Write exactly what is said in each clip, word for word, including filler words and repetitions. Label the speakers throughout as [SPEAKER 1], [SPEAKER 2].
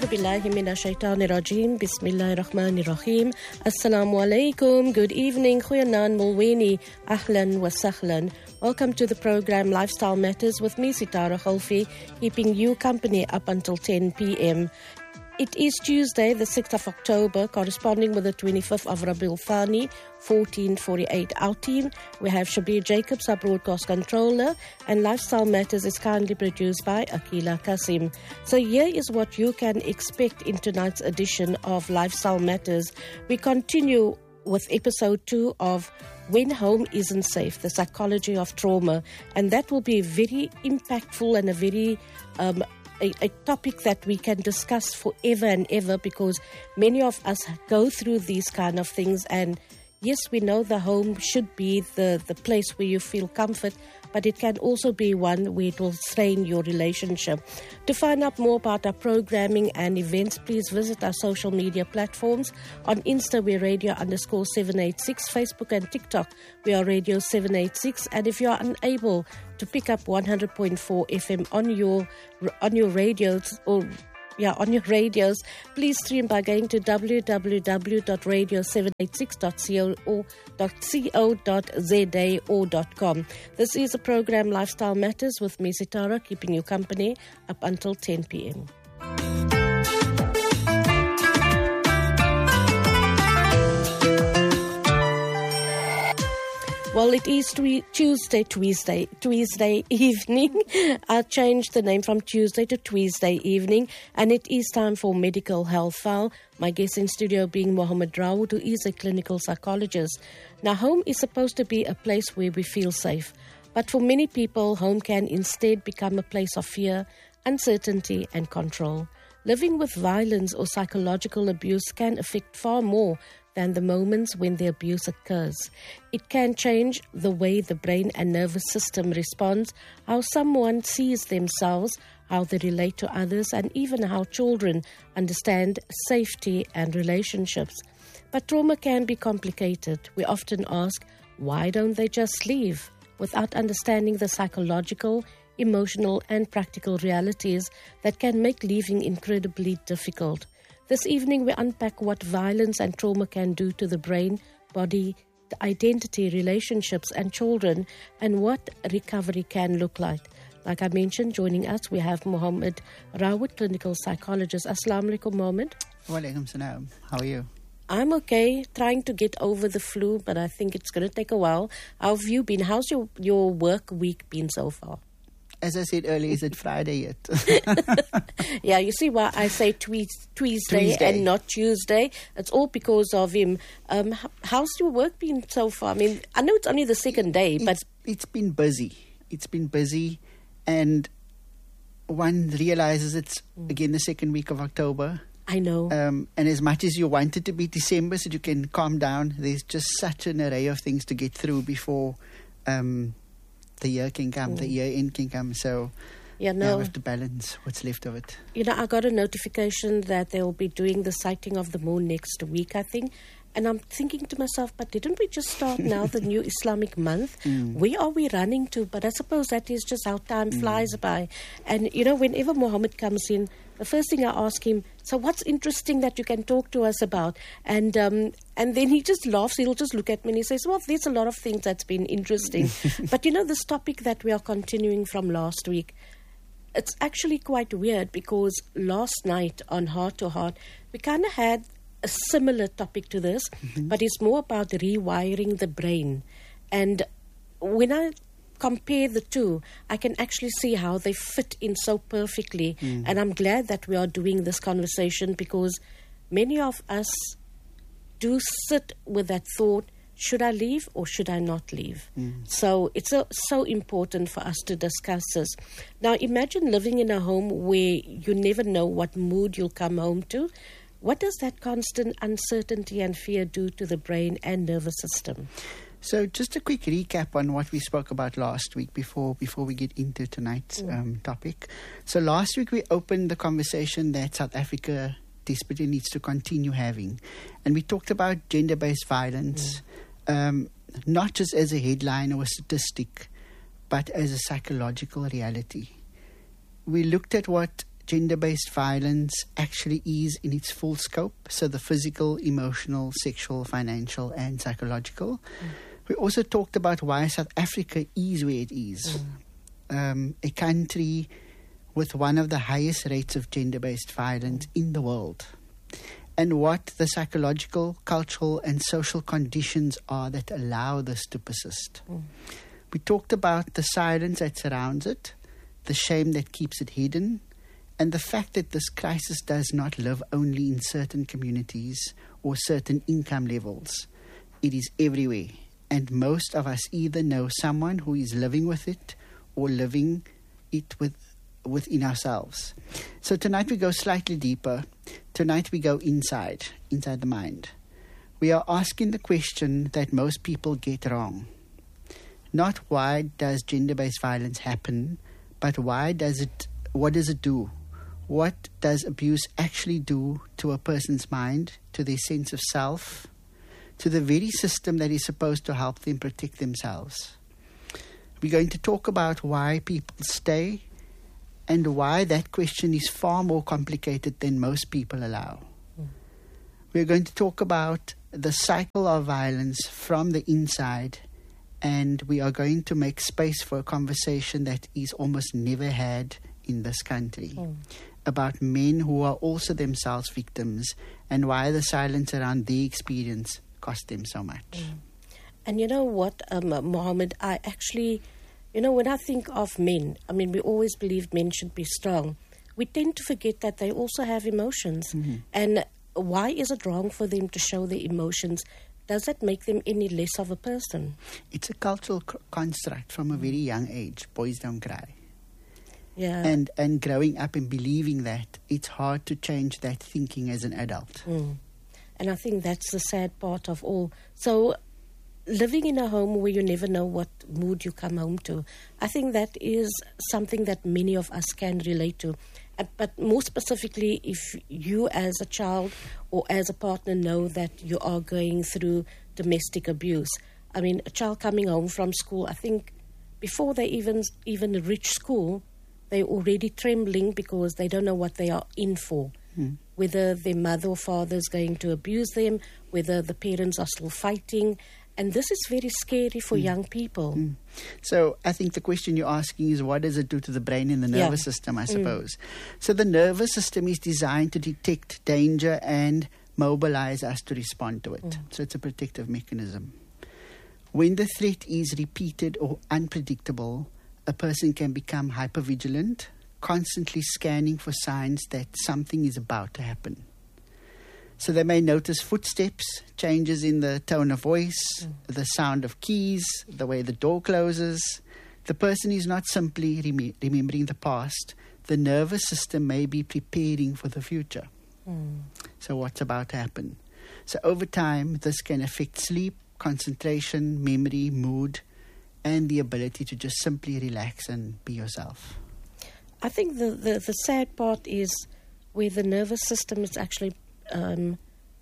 [SPEAKER 1] A'udhu billahi minash shaitani rajim. Bismillahir rahmanir rahim. Assalamu alaikum. Good evening. Goeienaand Mulweni. Ahlan wa sahlan. Welcome to the program Lifestyle Matters with me, Sitara Khalfi, keeping you company up until ten p.m. It is Tuesday, the sixth of October, corresponding with the twenty-fifth of Rabiul Thani, fourteen forty-eight. Our team, we have Shabir Jacobs, our broadcast controller, and Lifestyle Matters is kindly produced by Akila Kasim. So here is what you can expect in tonight's edition of Lifestyle Matters. We continue with episode two of When Home Isn't Safe, the psychology of trauma, and that will be very impactful and a very um, A, a topic that we can discuss forever and ever, because many of us go through these kind of things. And yes, we know the home should be the, the place where you feel comfort, but it can also be one where it will strain your relationship. To find out more about our programming and events, please visit our social media platforms. On Insta, we're radio underscore seven eight six. Facebook and TikTok, we are radio seven eight six. And if you are unable to pick up one hundred point four F M on your on your radios or yeah on your radios, please stream by going to w w w dot radio seven eight six dot co dot za or .com. This is a program Lifestyle Matters with me, Sitara, keeping you company up until ten p.m. Well, it is Tuesday, Tuesday, Tuesday evening. I changed the name from Tuesday to Tuesday evening, and it is time for Medical Health File. My guest in studio being Mohammed Rawood, who is a clinical psychologist. Now, home is supposed to be a place where we feel safe, but for many people, home can instead become a place of fear, uncertainty, and control. Living with violence or psychological abuse can affect far more than the moments when the abuse occurs. It can change the way the brain and nervous system responds, how someone sees themselves, how they relate to others, and even how children understand safety and relationships. But trauma can be complicated. We often ask, why don't they just leave? Without understanding the psychological, emotional, and practical realities that can make leaving incredibly difficult. This evening, we unpack what violence and trauma can do to the brain, body, identity, relationships, and children, and what recovery can look like. Like I mentioned, joining us, we have Mohammed Rawood, clinical psychologist. Assalamu alaikum, Mohammed.
[SPEAKER 2] Wa alaikum salam. How are you?
[SPEAKER 1] I'm okay, trying to get over the flu, but I think it's going to take a while. How have you been? How's your, your work week been so far?
[SPEAKER 2] As I said earlier, is it Friday yet?
[SPEAKER 1] Yeah, you see why I say twe- Tuesday and not Tuesday? It's all because of him. Um, how's your work been so far? I mean, I know it's only the second day, but...
[SPEAKER 2] It's, it's been busy. It's been busy, and one realizes it's, again, the second week of October.
[SPEAKER 1] I know.
[SPEAKER 2] Um, and as much as you want it to be December so you can calm down, there's just such an array of things to get through before... Um, the year can come, mm. the year end can come, so yeah, no. we have to balance what's left of it.
[SPEAKER 1] You know, I got a notification that they will be doing the sighting of the moon next week, I think, and I'm thinking to myself, but didn't we just start now the new Islamic month? Mm. Where are we running to? But I suppose that is just how time mm. flies by. And, you know, whenever Mohammed comes in, the first thing I ask him, so what's interesting that you can talk to us about? And um, and then he just laughs. He'll just look at me and he says, well, there's a lot of things that's been interesting. But, you know, this topic that we are continuing from last week, it's actually quite weird, because last night on Heart to Heart, we kind of had a similar topic to this, mm-hmm. but it's more about rewiring the brain. And when I compare the two, I can actually see how they fit in so perfectly. Mm. And I'm glad that we are doing this conversation, because many of us do sit with that thought, should I leave or should I not leave? Mm. So it's so, so important for us to discuss this. Now, imagine living in a home where you never know what mood you'll come home to. What does that constant uncertainty and fear do to the brain and nervous system?
[SPEAKER 2] So just a quick recap on what we spoke about last week before before we get into tonight's mm. um, topic. So last week we opened the conversation that South Africa desperately needs to continue having. And we talked about gender-based violence, mm. um, not just as a headline or a statistic, but as a psychological reality. We looked at what gender-based violence actually is in its full scope, so the physical, emotional, sexual, financial, and psychological. Mm. We also talked about why South Africa is where it is, mm. um, a country with one of the highest rates of gender-based violence mm. in the world, and what the psychological, cultural, and social conditions are that allow this to persist. Mm. We talked about the silence that surrounds it, the shame that keeps it hidden, and the fact that this crisis does not live only in certain communities or certain income levels. It is everywhere, and most of us either know someone who is living with it or living it with, within ourselves. So tonight we go slightly deeper. Tonight we go inside, inside the mind. We are asking the question that most people get wrong. Not why does gender-based violence happen, but why does it, what does it do? What does abuse actually do to a person's mind, to their sense of self, to the very system that is supposed to help them protect themselves? We're going to talk about why people stay and why that question is far more complicated than most people allow. Mm. We're going to talk about the cycle of violence from the inside, and we are going to make space for a conversation that is almost never had in this country. Mm. About men who are also themselves victims and why the silence around their experience cost them so much. Mm.
[SPEAKER 1] And you know what, um, Mohammed, I actually, you know, when I think of men, I mean, we always believe men should be strong. We tend to forget that they also have emotions. Mm-hmm. And why is it wrong for them to show their emotions? Does that make them any less of a person?
[SPEAKER 2] It's a cultural c- construct from a very young age. Boys don't cry.
[SPEAKER 1] Yeah.
[SPEAKER 2] And and growing up and believing that, it's hard to change that thinking as an adult.
[SPEAKER 1] Mm. And I think that's the sad part of all. So living in a home where you never know what mood you come home to, I think that is something that many of us can relate to. Uh, but more specifically, if you as a child or as a partner know that you are going through domestic abuse. I mean, a child coming home from school, I think before they even even reach school, they're already trembling because they don't know what they are in for. Mm. Whether their mother or father is going to abuse them, whether the parents are still fighting. And this is very scary for mm. young people. Mm.
[SPEAKER 2] So I think the question you're asking is, what does it do to the brain and the nervous yeah. system, I suppose? Mm. So the nervous system is designed to detect danger and mobilize us to respond to it. Mm. So it's a protective mechanism. When the threat is repeated or unpredictable, a person can become hypervigilant, constantly scanning for signs that something is about to happen. So they may notice footsteps, changes in the tone of voice, mm. the sound of keys, the way the door closes. The person is not simply rem- remembering the past. The nervous system may be preparing for the future. Mm. So what's about to happen? So over time, this can affect sleep, concentration, memory, mood, and the ability to just simply relax and be yourself.
[SPEAKER 1] I think the, the, the sad part is where the nervous system is actually um,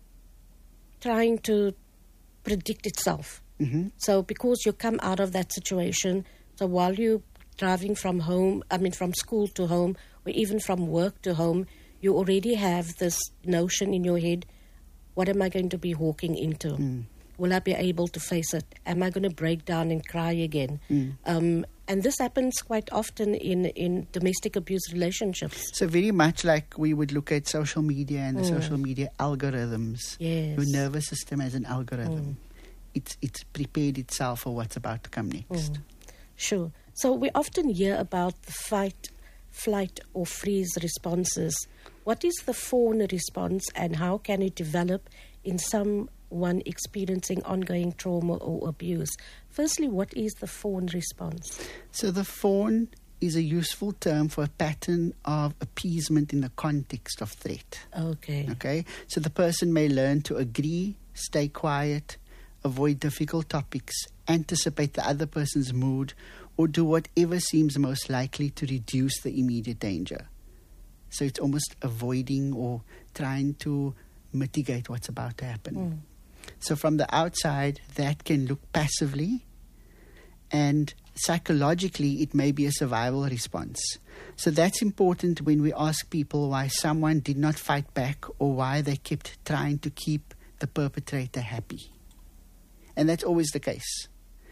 [SPEAKER 1] trying to predict itself. Mm-hmm. So because you come out of that situation, so while you're driving from home, I mean from school to home, or even from work to home, you already have this notion in your head, what am I going to be walking into? Mm. Will I be able to face it? Am I going to break down and cry again? Mm. Um, and this happens quite often in, in domestic abuse relationships.
[SPEAKER 2] So very much like we would look at social media and the mm. social media algorithms.
[SPEAKER 1] Yes.
[SPEAKER 2] Your nervous system as an algorithm. Mm. It's, it's prepared itself for what's about to come next.
[SPEAKER 1] Mm. Sure. So we often hear about the fight, flight or freeze responses. What is the fawn response and how can it develop in some one experiencing ongoing trauma or abuse? Firstly, what is the fawn response?
[SPEAKER 2] So the fawn is a useful term for a pattern of appeasement in the context of threat.
[SPEAKER 1] Okay.
[SPEAKER 2] Okay. So the person may learn to agree, stay quiet, avoid difficult topics, anticipate the other person's mood, or do whatever seems most likely to reduce the immediate danger. So it's almost avoiding or trying to mitigate what's about to happen. Mm. So from the outside, that can look passively, and psychologically, it may be a survival response. So that's important when we ask people why someone did not fight back or why they kept trying to keep the perpetrator happy. And that's always the case.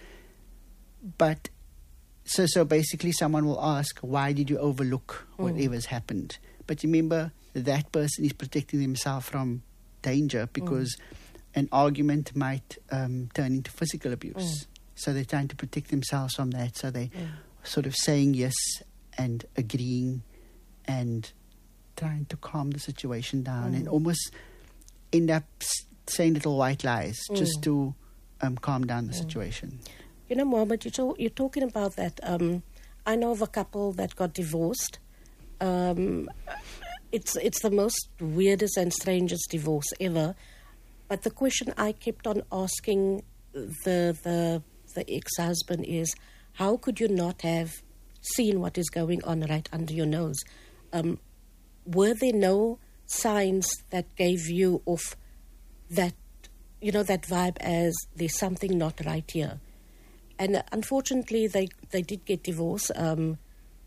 [SPEAKER 2] But so so basically someone will ask, why did you overlook whatever's mm. happened? But remember, that person is protecting themselves from danger because mm. an argument might um, turn into physical abuse. Mm. So they're trying to protect themselves from that. So they mm. sort of saying yes and agreeing and trying to calm the situation down mm. and almost end up saying little white lies mm. just to um, calm down the mm. situation.
[SPEAKER 1] You know, Mohammed, you're, talk, you're talking about that. Um, I know of a couple that got divorced. Um, it's it's the most weirdest and strangest divorce ever. But the question I kept on asking the the the ex-husband is, how could you not have seen what is going on right under your nose? Um, were there no signs that gave you off that, you know, that vibe as there's something not right here? And unfortunately, they, they did get divorced. Um,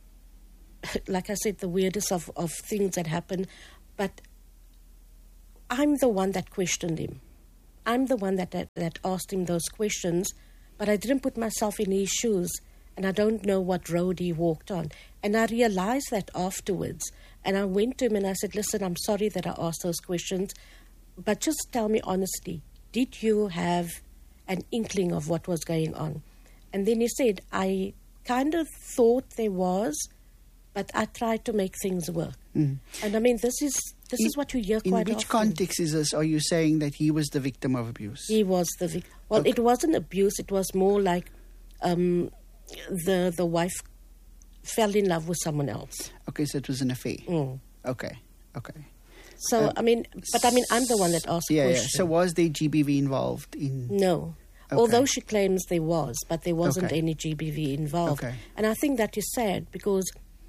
[SPEAKER 1] like I said, the weirdest of, of things that happened. But I'm the one that questioned him. I'm the one that, that, that asked him those questions. But I didn't put myself in his shoes. And I don't know what road he walked on. And I realized that afterwards. And I went to him and I said, listen, I'm sorry that I asked those questions. But just tell me honestly, did you have an inkling of what was going on? And then he said, I kind of thought there was, but I tried to make things work. Mm. And I mean, this is this in, is what you hear quite often. In which
[SPEAKER 2] context is this? Are you saying that he was the victim of abuse?
[SPEAKER 1] He was the victim. Well, okay. It wasn't abuse. It was more like um, the the wife fell in love with someone else.
[SPEAKER 2] Okay, so it was an affair. Mm. Okay, okay.
[SPEAKER 1] So, um, I mean, but I mean, I'm the one that asked
[SPEAKER 2] yeah,
[SPEAKER 1] the question.
[SPEAKER 2] Yeah. So was there G B V involved in...
[SPEAKER 1] No. Okay. Although she claims there was, but there wasn't okay. any G B V involved.
[SPEAKER 2] Okay.
[SPEAKER 1] And I think that is sad because,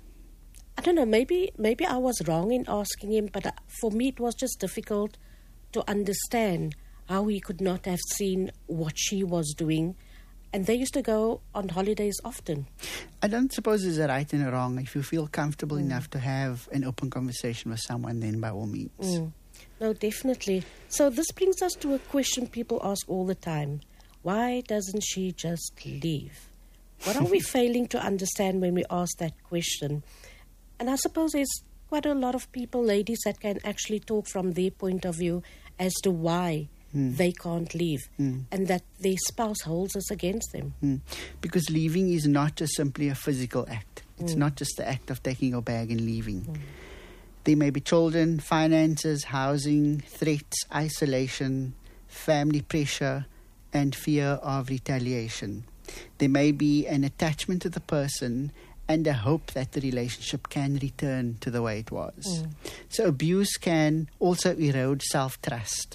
[SPEAKER 1] I don't know, maybe maybe I was wrong in asking him, but for me it was just difficult to understand how he could not have seen what she was doing. And they used to go on holidays often.
[SPEAKER 2] I don't suppose there's a right and a wrong. If you feel comfortable mm. enough to have an open conversation with someone, then by all means.
[SPEAKER 1] Mm. No, definitely. So this brings us to a question people ask all the time. Why doesn't she just leave? What are we failing to understand when we ask that question? And I suppose there's quite a lot of people, ladies, that can actually talk from their point of view as to why mm. they can't leave mm. and that their spouse holds us against them.
[SPEAKER 2] Mm. Because leaving is not just simply a physical act. It's mm. not just the act of taking your bag and leaving. Mm. There may be children, finances, housing, threats, isolation, family pressure, and fear of retaliation. There may be an attachment to the person and a hope that the relationship can return to the way it was. Mm. So abuse can also erode self-trust.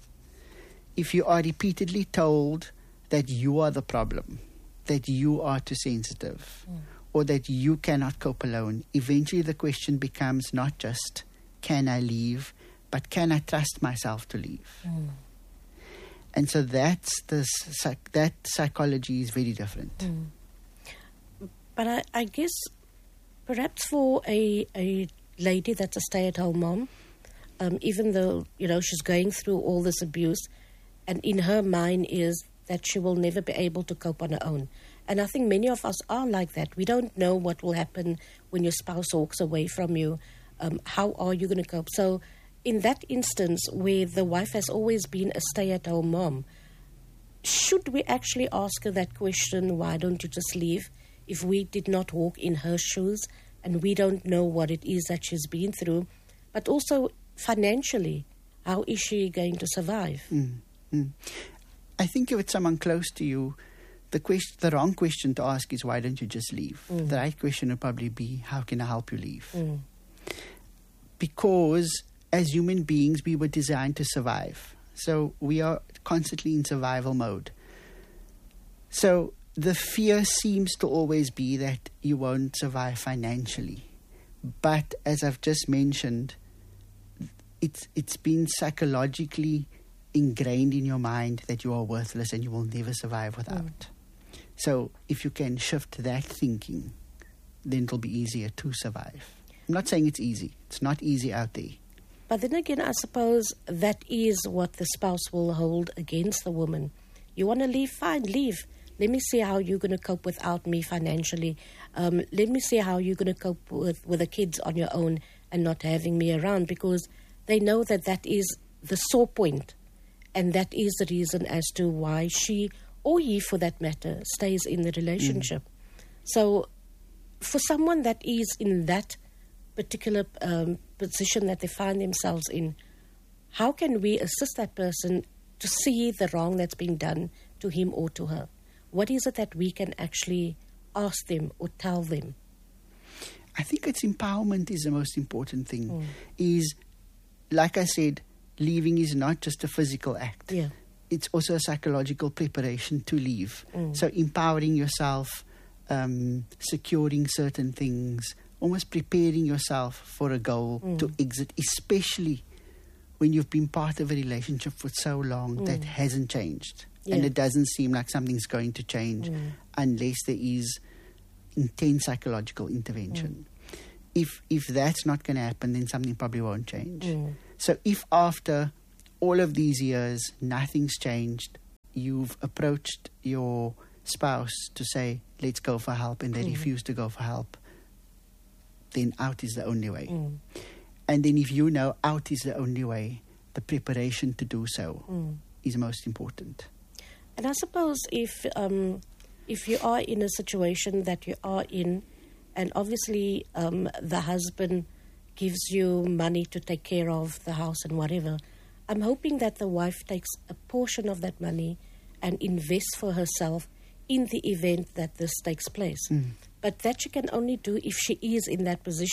[SPEAKER 2] If you are repeatedly told that you are the problem, that you are too sensitive, mm. or that you cannot cope alone, eventually the question becomes not just, can I leave, but can I trust myself to leave? Mm. And so that's the that psychology is very different. Mm.
[SPEAKER 1] But I, I guess perhaps for a a lady that's a stay-at-home mom, um, even though you know she's going through all this abuse, and in her mind is that she will never be able to cope on her own. And I think many of us are like that. We don't know what will happen when your spouse walks away from you. Um, how are you going to cope? So in that instance where the wife has always been a stay-at-home mom, should we actually ask her that question, why don't you just leave, if we did not walk in her shoes and we don't know what it is that she's been through? But also financially, how is she going to survive?
[SPEAKER 2] Mm, mm. I think if it's someone close to you, the question, the wrong question to ask is, why don't you just leave? Mm. The right question would probably be, how can I help you leave? Mm. Because as human beings, we were designed to survive. So we are constantly in survival mode. So the fear seems to always be that you won't survive financially. But as I've just mentioned, it's it's been psychologically ingrained in your mind that you are worthless and you will never survive without. Mm. So if you can shift that thinking, then it'll be easier to survive. I'm not saying it's easy. It's not easy out there.
[SPEAKER 1] But then again, I suppose that is what the spouse will hold against the woman. You want to leave? Fine, leave. Let me see how you're going to cope without me financially. Um, let me see how you're going to cope with, with the kids on your own and not having me around, because they know that that is the sore point, and that is the reason as to why she, or he for that matter, stays in the relationship. Mm. So for someone that is in that particular um, position that they find themselves in, how can we assist that person to see the wrong that's being done to him or to her? What is it that we can actually ask them or tell them?
[SPEAKER 2] I think it's empowerment is the most important thing.
[SPEAKER 1] Mm.
[SPEAKER 2] Is, like I said, leaving is not just a physical act.
[SPEAKER 1] Yeah.
[SPEAKER 2] It's also a psychological preparation to leave.
[SPEAKER 1] Mm.
[SPEAKER 2] So empowering yourself, um, securing certain things, almost preparing yourself for a goal mm. to exit, especially when you've been part of a relationship for so long mm. that hasn't changed. Yeah. And it doesn't seem like something's going to change mm. unless there is intense psychological intervention. Mm. If if that's not going to happen, then something probably won't change. Mm. So if after all of these years nothing's changed, you've approached your spouse to say, let's go for help, and they mm. refuse to go for help, then out is the only way. Mm. And then if you know out is the only way, the preparation to do so mm. is most important.
[SPEAKER 1] And I suppose if um, if you are in a situation that you are in, and obviously um, the husband gives you money to take care of the house and whatever, I'm hoping that the wife takes a portion of that money and invests for herself in the event that this takes place. Mm. But that she can only do if she is in that position.